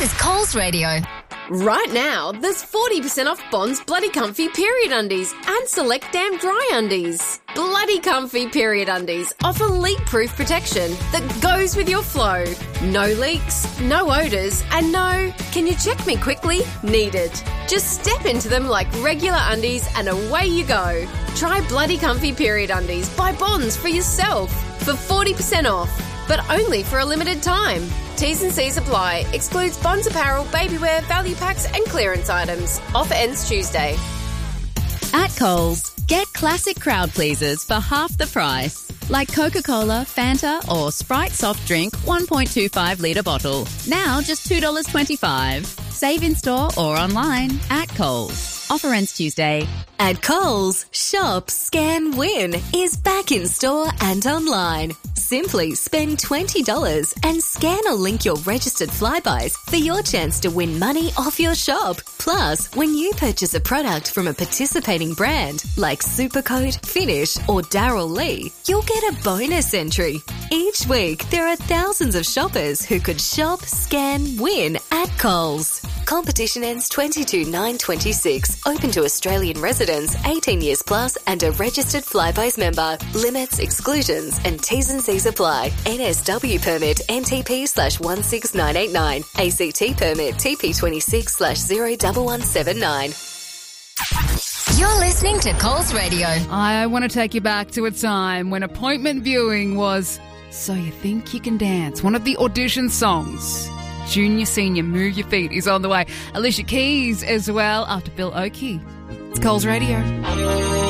is Coles Radio. Right now, there's 40% off Bond's Bloody Comfy period undies and select damn dry undies. Bloody Comfy period undies offer leak-proof protection that goes with your flow. No leaks, no odours, and no, can you check me quickly, needed. Just step into them like regular undies and away you go. Try Bloody Comfy period undies by Bonds for yourself for 40% off, but only for a limited time. T's and C's apply. Excludes Bonds apparel, babywear, value packs and clearance items. Offer ends Tuesday. At Coles, get classic crowd pleasers for half the price. Like Coca-Cola, Fanta or Sprite soft drink 1.25 litre bottle. Now just $2.25. Save in store or online at Coles. Offer ends Tuesday. At Coles, Shop, Scan, Win is back in store and online. Simply spend $20 and scan or link your registered Flybuys for your chance to win money off your shop. Plus, when you purchase a product from a participating brand like Supercoat, Finish or Darryl Lee, you'll get a bonus entry. Each week, there are thousands of shoppers who could shop, scan, win at Coles. Competition ends 22/9/26. Open to Australian residents 18 years plus and a registered Flybuys member. Limits, exclusions and T's and C's apply. NSW permit NTP/16989. ACT permit TP26/01179. You're listening to Coles Radio. I want to take you back to a time when appointment viewing was So You Think You Can Dance, one of the audition songs. Junior, Senior, Move Your Feet is on the way. Alicia Keys as well after Bill Oakey. It's Coles Radio.